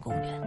公园。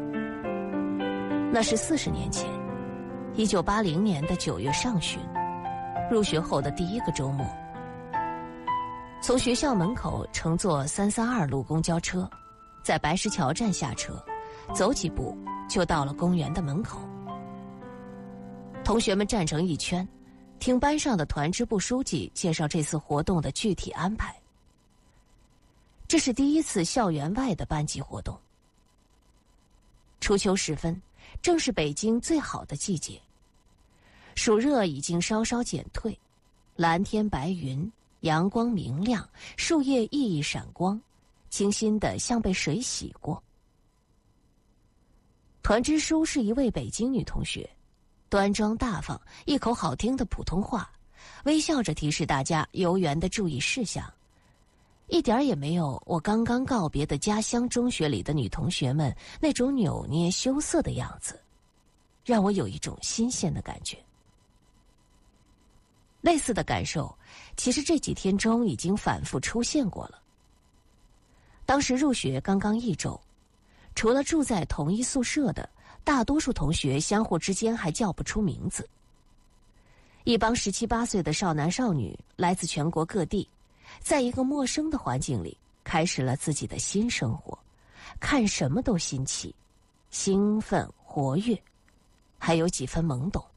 那是40年前，1980年的9月上旬，入学后的第一个周末。从学校门口乘坐332路公交车，在白石桥站下车，走几步就到了公园的门口。同学们站成一圈，听班上的团支部书记介绍这次活动的具体安排。这是第一次校园外的班级活动。初秋时分，正是北京最好的季节，暑热已经稍稍减退，蓝天白云，阳光明亮，树叶熠熠闪光，清新的像被水洗过。团支书是一位北京女同学，端庄大方，一口好听的普通话，微笑着提示大家游园的注意事项，一点也没有我刚刚告别的家乡中学里的女同学们那种扭捏羞涩的样子，让我有一种新鲜的感觉。类似的感受，其实这几天中已经反复出现过了。当时入学刚刚1周，除了住在同一宿舍的，大多数同学相互之间还叫不出名字。一帮17、18岁的少男少女来自全国各地，在一个陌生的环境里开始了自己的新生活，看什么都新奇，兴奋活跃，还有几分懵懂。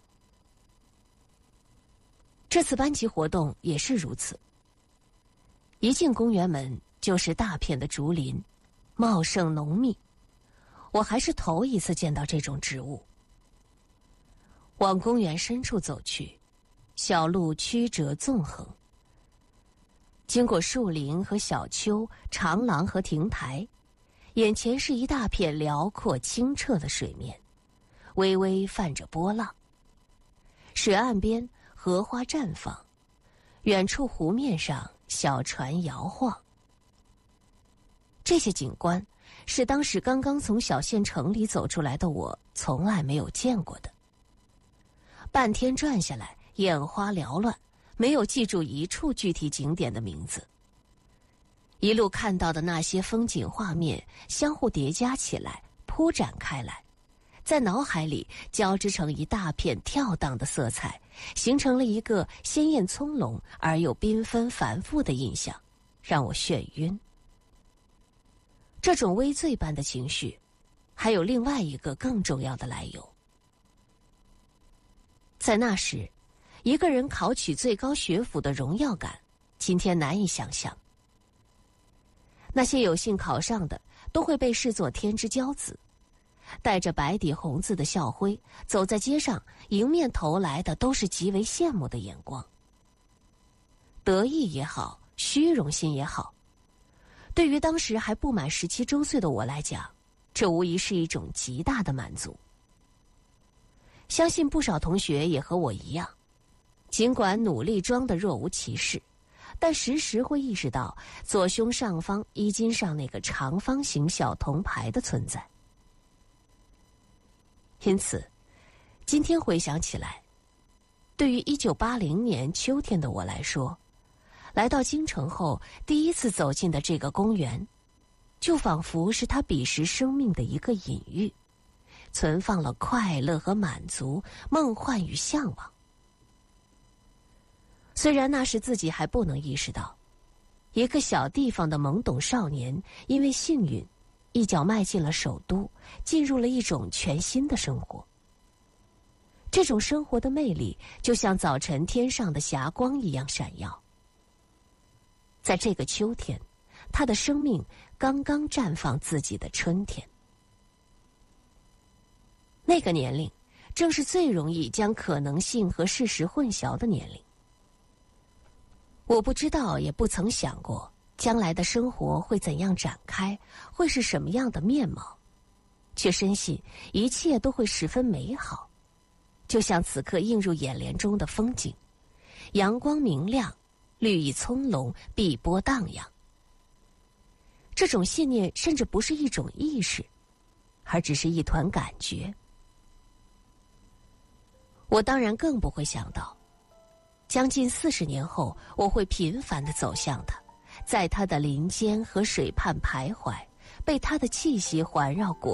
这次班级活动也是如此。一进公园门就是大片的竹林，茂盛浓密，我还是头一次见到这种植物。往公园深处走去，小路曲折纵横，经过树林和小丘、长廊和亭台，眼前是一大片辽阔清澈的水面，微微泛着波浪。水岸边荷花绽放，远处湖面上小船摇晃。这些景观是当时刚刚从小县城里走出来的我从来没有见过的。半天转下来，眼花缭乱，没有记住一处具体景点的名字。一路看到的那些风景画面相互叠加起来，铺展开来，在脑海里交织成一大片跳荡的色彩，形成了一个鲜艳葱茏而又缤纷繁复的印象，让我眩晕。这种微醉般的情绪，还有另外一个更重要的来由。在那时，一个人考取最高学府的荣耀感，今天难以想象。那些有幸考上的，都会被视作天之骄子，带着白底红字的校徽，走在街上，迎面投来的都是极为羡慕的眼光。得意也好，虚荣心也好，对于当时还不满17周岁的我来讲，这无疑是一种极大的满足。相信不少同学也和我一样，尽管努力装得若无其事，但时时会意识到左胸上方衣襟上那个长方形小铜牌的存在。因此，今天回想起来，对于1980年秋天的我来说，来到京城后第一次走进的这个公园，就仿佛是他彼时生命的一个隐喻，存放了快乐和满足、梦幻与向往。虽然那时自己还不能意识到，一个小地方的懵懂少年因为幸运，一脚迈进了首都，进入了一种全新的生活。这种生活的魅力就像早晨天上的霞光一样闪耀。在这个秋天，他的生命刚刚绽放自己的春天。那个年龄正是最容易将可能性和事实混淆的年龄。我不知道，也不曾想过将来的生活会怎样展开，会是什么样的面貌，却深信一切都会十分美好，就像此刻映入眼帘中的风景，阳光明亮，绿意葱茏，碧波荡漾。这种信念甚至不是一种意识，而只是一团感觉。我当然更不会想到，将近40年后，我会频繁地走向它，在它的林间和水畔徘徊，被它的气息环绕裹